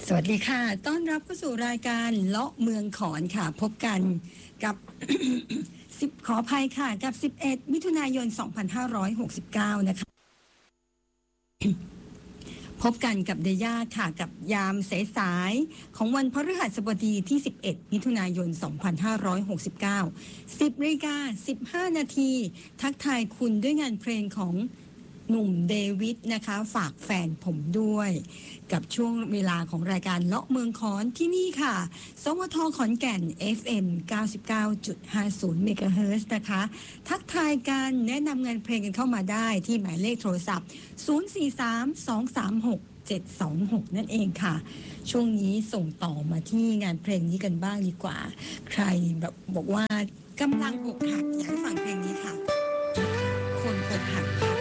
สวัสดีค่ะต้อนรับเข้าสู่รายการเลาะเมืองขอนค่ะพบกันกับ ขออภัยค่ะกับ11มิถุนายน2569นะคะพบกันกับเดย่าค่ะกับยามสายๆของวันพฤหัสบดีที่11มิถุนายน2569 10:15 นาทีทักทายคุณด้วยงานเพลงของหนุ่มเดวิดนะคะฝากแฟนผมด้วยกับช่วงเวลาของรายการเลาะเมืองขอนที่นี่ค่ะสวทขอนแก่น FM 99.50 เมกะเฮิรตซ์นะคะทักทายกันแนะนำงานเพลงกันเข้ามาได้ที่หมายเลขโทรศัพท์ 043-236-726 นั่นเองค่ะช่วงนี้ส่งต่อมาที่งานเพลงนี้กันบ้างดีกว่าใครแบบบอกว่ากำลังอกหักอยากให้ฟังเพลงนี้ค่ะคนอกหัก